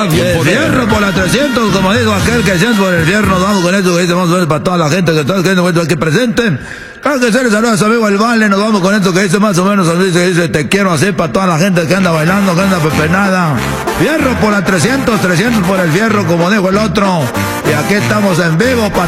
Por fierro por la 300, como dijo aquel que siempre por el fierro, nos vamos con eso que dice más o menos para toda la gente que está que presenten. Claro que se les saluda a su amigo el Vale, nos vamos con esto que dice más o menos, dice te quiero así para toda la gente que anda bailando, que anda pepenada. Fierro por la 300 por el fierro, como dijo el otro. Y aquí estamos en vivo para